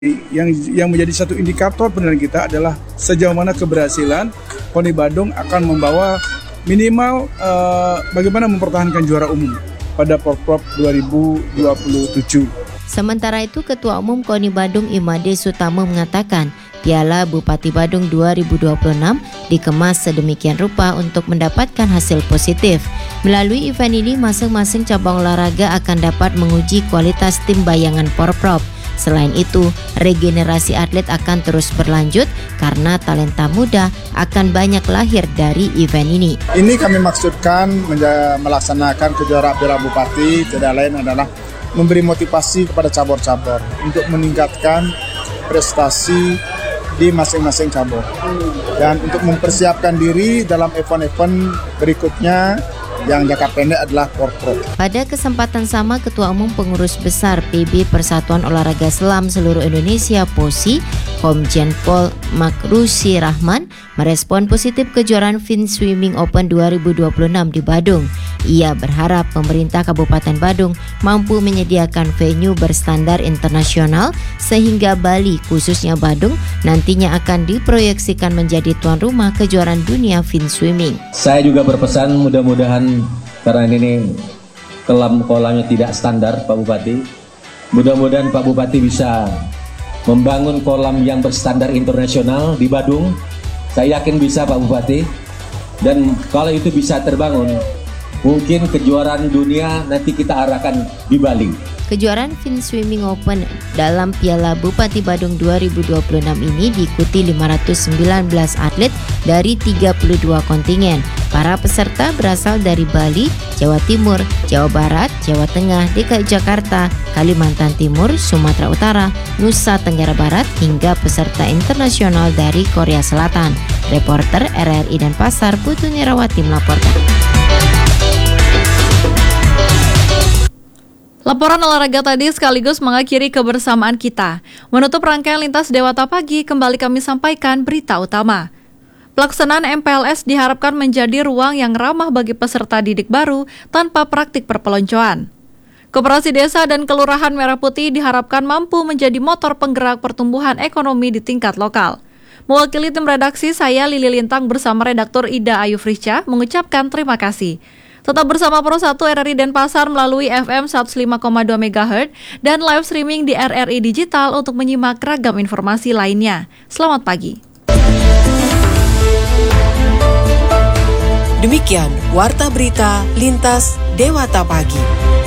Yang menjadi satu indikator penilaian kita adalah sejauh mana keberhasilan Koni Badung akan membawa minimal bagaimana mempertahankan juara umum pada Porprov 2027. Sementara itu, Ketua Umum Koni Badung Imade Sutamo mengatakan Piala Bupati Badung 2026 dikemas sedemikian rupa untuk mendapatkan hasil positif. Melalui event ini, masing-masing cabang olahraga akan dapat menguji kualitas tim bayangan Porprov. Selain itu, regenerasi atlet akan terus berlanjut karena talenta muda akan banyak lahir dari event ini. Ini kami maksudkan melaksanakan kejuaraan Piala Bupati tidak lain adalah memberi motivasi kepada cabur-cabur untuk meningkatkan prestasi di masing-masing cabur dan untuk mempersiapkan diri dalam event-event berikutnya yang jangka pendek adalah Porprov. Pada kesempatan sama, Ketua Umum Pengurus Besar PB Persatuan Olahraga Selam Seluruh Indonesia (POSI), Komjen Pol Makrusi Rahman, merespon positif kejuaraan Fin Swimming Open 2026 di Badung. Ia berharap pemerintah Kabupaten Badung mampu menyediakan venue berstandar internasional sehingga Bali, khususnya Badung, nantinya akan diproyeksikan menjadi tuan rumah kejuaraan dunia Fin Swimming. Saya juga berpesan mudah-mudahan karena ini kolamnya tidak standar Pak Bupati, mudah-mudahan Pak Bupati bisa membangun kolam yang berstandar internasional di Badung. Saya yakin bisa Pak Bupati, dan kalau itu bisa terbangun, mungkin kejuaraan dunia nanti kita arahkan di Bali. Kejuaraan Fin Swimming Open dalam Piala Bupati Badung 2026 ini diikuti 519 atlet dari 32 kontingen. Para peserta berasal dari Bali, Jawa Timur, Jawa Barat, Jawa Tengah, DKI Jakarta, Kalimantan Timur, Sumatera Utara, Nusa Tenggara Barat, hingga peserta internasional dari Korea Selatan. Reporter RRI Denpasar, Putu Nirawati melaporkan. Laporan olahraga tadi sekaligus mengakhiri kebersamaan kita. Menutup rangkaian Lintas Dewata Pagi, kembali kami sampaikan berita utama. Pelaksanaan MPLS diharapkan menjadi ruang yang ramah bagi peserta didik baru tanpa praktik perpeloncoan. Koperasi Desa dan Kelurahan Merah Putih diharapkan mampu menjadi motor penggerak pertumbuhan ekonomi di tingkat lokal. Mewakili tim redaksi, saya Lili Lintang bersama redaktur Ida Ayu Frisca mengucapkan terima kasih. Tetap bersama Pro 1 RRI Denpasar melalui FM 105,2 MHz dan live streaming di RRI Digital untuk menyimak ragam informasi lainnya. Selamat pagi. Demikian Warta Berita Lintas Dewata Pagi.